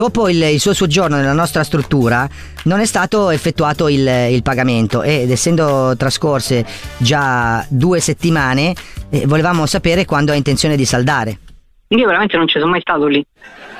Dopo il suo soggiorno nella nostra struttura non è stato effettuato il pagamento ed essendo trascorse già 2 settimane volevamo sapere quando ha intenzione di saldare. Io veramente non ci sono mai stato lì.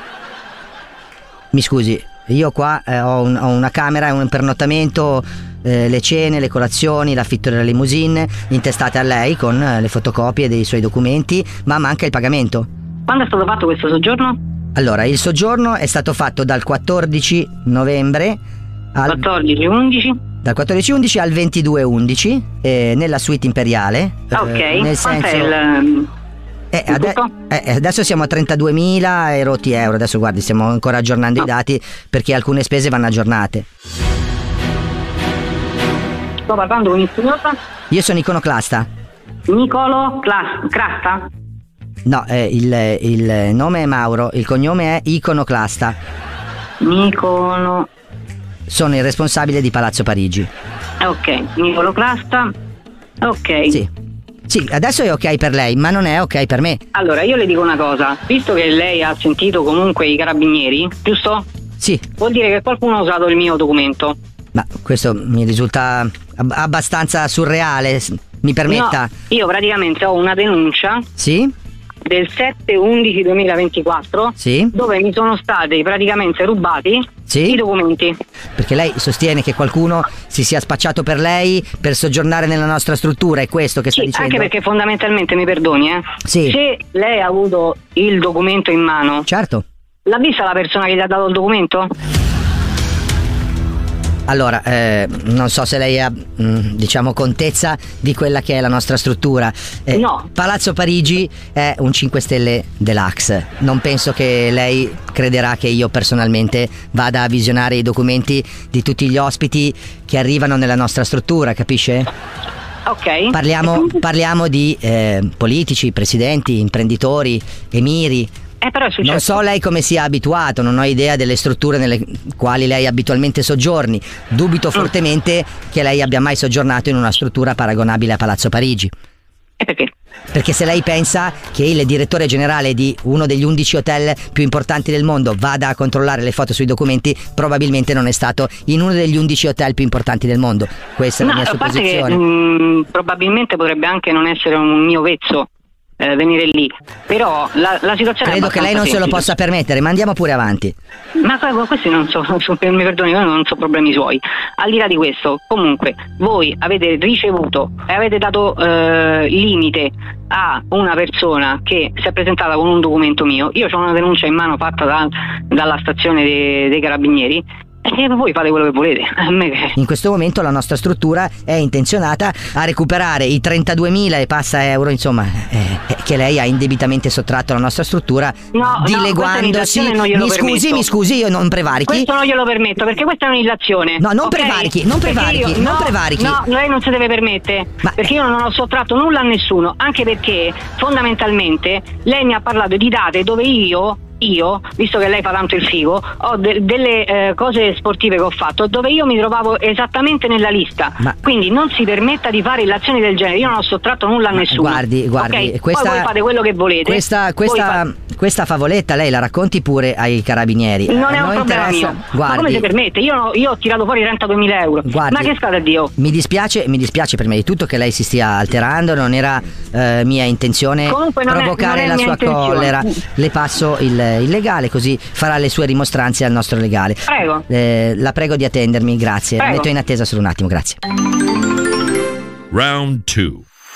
Mi scusi, io qua ho una camera, un pernottamento, le cene, le colazioni, l'affitto della limousine intestate a lei con le fotocopie dei suoi documenti, ma manca il pagamento. Quando è stato fatto questo soggiorno? Allora, il soggiorno è stato fatto dal 14 novembre al 14-11? Dal 14-11 al 22-11 nella suite imperiale. Ok, nel senso, è il adesso siamo a 32.000 e rotti euro. Adesso guardi, stiamo ancora aggiornando i dati perché alcune spese vanno aggiornate. Sto parlando con il signor? Io sono iconoclasta. Nicolo Crasta? No, il nome è Mauro, il cognome è iconoclasta. Nicono. Sono il responsabile di Palazzo Parigi. Ok, Nicolo Crasta. Ok. Sì, adesso è ok per lei, ma non è ok per me. Allora, io le dico una cosa. Visto che lei ha sentito comunque i carabinieri, giusto? Sì. Vuol dire che qualcuno ha usato il mio documento. Ma questo mi risulta abbastanza surreale, mi permetta. No, io praticamente ho una denuncia. Sì? Del 7/11/2024, sì, dove mi sono stati praticamente rubati i documenti. Perché lei sostiene che qualcuno si sia spacciato per lei per soggiornare nella nostra struttura, è questo che sta dicendo? Anche perché fondamentalmente, mi perdoni, se lei ha avuto il documento in mano, certo, l'ha vista la persona che gli ha dato il documento? Allora, non so se lei ha diciamo contezza di quella che è la nostra struttura. No. Palazzo Parigi è un 5 stelle deluxe. Non penso che lei crederà che io personalmente vada a visionare i documenti di tutti gli ospiti che arrivano nella nostra struttura, capisce? Ok. Parliamo di politici, presidenti, imprenditori, emiri. Però è successo. Non so lei come sia abituato, non ho idea delle strutture nelle quali lei abitualmente soggiorni. Dubito fortemente che lei abbia mai soggiornato in una struttura paragonabile a Palazzo Parigi. E perché? Perché se lei pensa che il direttore generale di uno degli 11 hotel più importanti del mondo vada a controllare le foto sui documenti, probabilmente non è stato in uno degli 11 hotel più importanti del mondo. Questa è la mia supposizione. A parte che, probabilmente potrebbe anche non essere un mio vezzo venire lì, però la situazione credo che lei non se lo possa permettere, ma andiamo pure avanante. Ma questi non so, mi perdoni, non so problemi suoi. Al di là di questo, comunque voi avete ricevuto e avete dato limite a una persona che si è presentata con un documento mio. Io ho una denuncia in mano fatta dalla stazione dei carabinieri. E voi fate quello che volete. In questo momento la nostra struttura è intenzionata a recuperare i 32.000 e passa euro, insomma, che lei ha indebitamente sottratto alla nostra struttura, dileguandosi. Mi scusi, io non prevarichi. Questo non glielo permetto, perché questa è un'illazione. No, non prevarichi. No, lei non si deve permettere, perché io non ho sottratto nulla a nessuno, anche perché fondamentalmente lei mi ha parlato di date dove io, visto che lei fa tanto il figo, ho delle cose sportive che ho fatto dove io mi trovavo esattamente nella lista. Quindi non si permetta di fare illazioni del genere. Io non ho sottratto nulla a nessuno. Guardi, okay? Poi voi fate quello che volete. Questa favoletta lei la racconti pure ai carabinieri. Non è un problema mio. Guardi, ma come si permette? Io ho tirato fuori 32.000 euro. Guardi, ma che state a Dio? Mi dispiace prima di tutto che lei si stia alterando. Non era mia intenzione provocare la sua collera. Le passo il legale, così farà le sue rimostranze al nostro legale. Prego. La prego di attendermi, grazie. Prego. Metto in attesa solo un attimo, grazie. Round 2.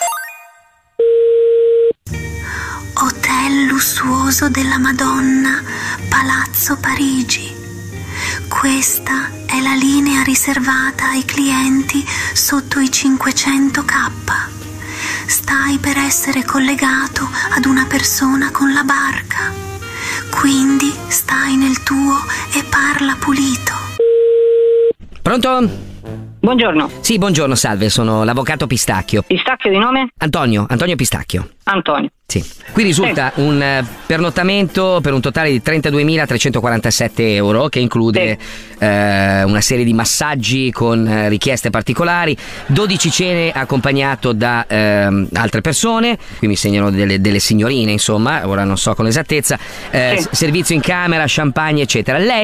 Hotel lussuoso della Madonna, Palazzo Parigi. Questa è la linea riservata ai clienti sotto i 500k. Stai per essere collegato ad una persona con la barca. Quindi stai nel tuo e parla pulito. Pronto? Buongiorno. Sì, buongiorno, salve, sono l'avvocato Pistacchio. Pistacchio di nome? Antonio Pistacchio. Antonio. Sì. Qui risulta un pernottamento per un totale di 32.347 euro, che include una serie di massaggi con richieste particolari, 12 cene accompagnato da altre persone, qui mi segnano delle signorine, insomma, ora non so con esattezza, servizio in camera, champagne, eccetera. Lei